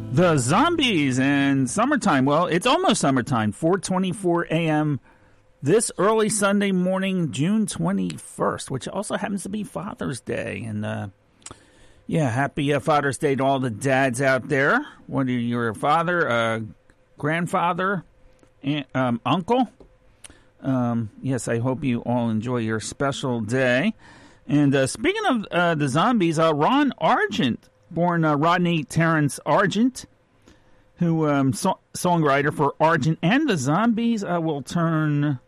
The Zombies and Summertime. Well, it's almost summertime. 4:24 a.m. this early Sunday morning, June 21st, which also happens to be Father's Day. And, happy Father's Day to all the dads out there. Whether you're a father, grandfather, uncle. Yes, I hope you all enjoy your special day. And speaking of the Zombies, Ron Argent, born Rodney Terrence Argent, who songwriter for Argent and the Zombies, will turn,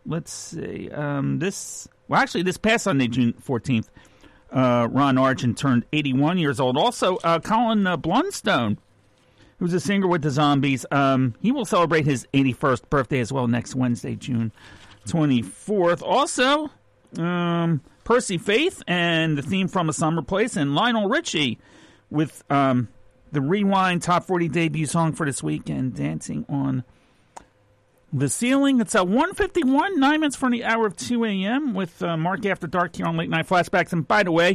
this past Sunday, June 14th, Ron Argent turned 81 years old. Also, Colin Blunstone, who's a singer with the Zombies, he will celebrate his 81st birthday as well next Wednesday, June 24th. Also, Percy Faith and the theme from A Summer Place, and Lionel Richie with the Rewind Top 40 debut song for this week, and Dancing on the Ceiling. It's 1:51, 9 minutes from the hour of 2 a.m. with Mark After Dark here on Late Night Flashbacks. And by the way,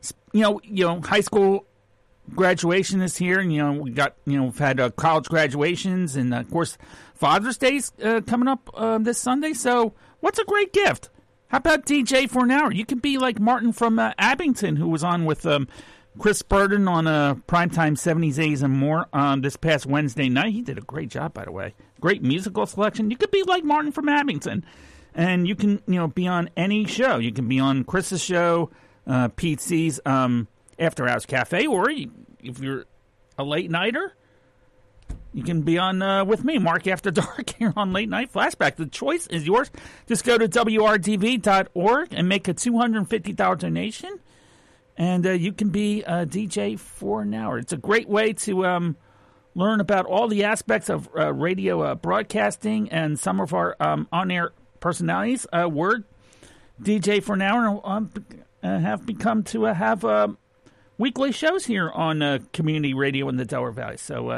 high school graduation is here, and we got we've had college graduations, and of course Father's Day's coming up this Sunday. So what's a great gift? How about DJ for an hour? You can be like Martin from Abington, who was on with Chris Burden on Primetime 70s, 80s, and more this past Wednesday night. He did a great job, by the way. Great musical selection. You could be like Martin from Abington, and you can be on any show. You can be on Chris's show, Pete C's After Hours Cafe, or if you're a late nighter, you can be on with me, Mark After Dark, here on Late Night Flashback. The choice is yours. Just go to WRDV.org and make a $250 donation, and you can be a DJ for an hour. It's a great way to learn about all the aspects of radio broadcasting, and some of our on-air personalities. Word DJ for an hour have become to have weekly shows here on community radio in the Delaware Valley. So,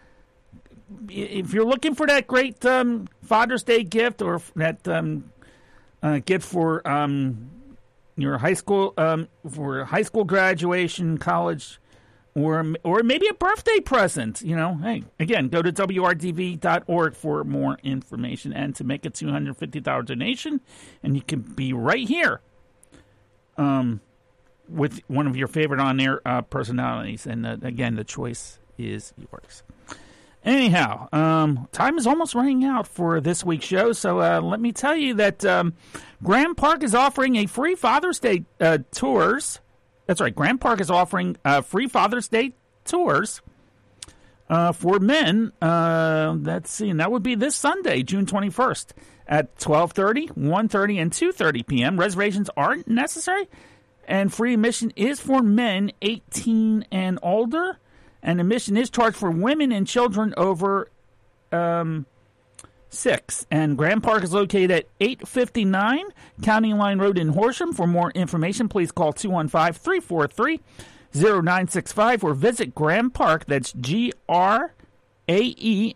if you're looking for that great Father's Day gift, or that gift for your high school for high school graduation, college, or maybe a birthday present, hey, again, go to WRDV.org for more information and to make a $250 donation, and you can be right here with one of your favorite on-air personalities. And again, the choice is yours. Anyhow, time is almost running out for this week's show, so let me tell you that Graham Park is offering a free Father's Day tours. That's right, Graham Park is offering free Father's Day tours for men. Let's see, and that would be this Sunday, June 21st, at 12:30, 1:30, and 2:30 p.m. Reservations aren't necessary, and free admission is for men 18 and older. And admission is charged for women and children over 6. And Graham Park is located at 859 County Line Road in Horsham. For more information, please call 215-343-0965 or visit Graham Park. That's GRAEME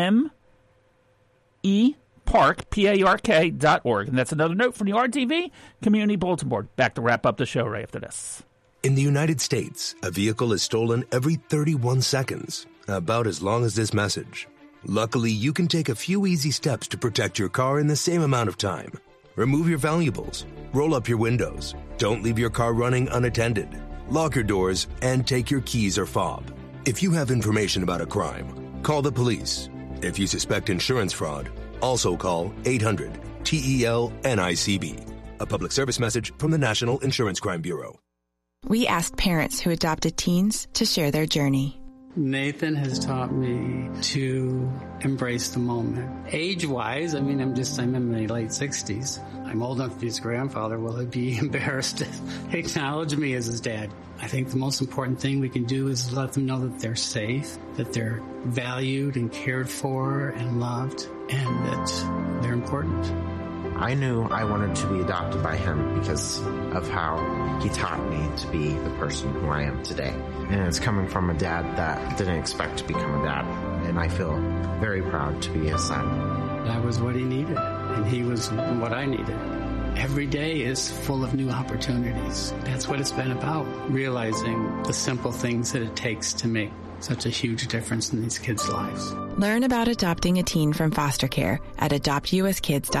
Park, PARK.org. And that's another note from the RTV Community Bulletin Board. Back to wrap up the show right after this. In the United States, a vehicle is stolen every 31 seconds, about as long as this message. Luckily, you can take a few easy steps to protect your car in the same amount of time. Remove your valuables, roll up your windows, don't leave your car running unattended, lock your doors, and take your keys or fob. If you have information about a crime, call the police. If you suspect insurance fraud, also call 800-TEL-NICB. A public service message from the National Insurance Crime Bureau. We asked parents who adopted teens to share their journey. Nathan has taught me to embrace the moment. Age-wise, I'm in my late 60s. I'm old enough to be his grandfather. Will he be embarrassed to acknowledge me as his dad? I think the most important thing we can do is let them know that they're safe, that they're valued and cared for and loved, and that they're important. I knew I wanted to be adopted by him because of how he taught me to be the person who I am today. And it's coming from a dad that didn't expect to become a dad. And I feel very proud to be his son. I was what he needed, and he was what I needed. Every day is full of new opportunities. That's what it's been about, realizing the simple things that it takes to make such a huge difference in these kids' lives. Learn about adopting a teen from foster care at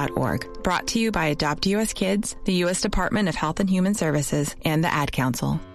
adoptuskids.org. Brought to you by Adopt U.S. Kids, the U.S. Department of Health and Human Services, and the Ad Council.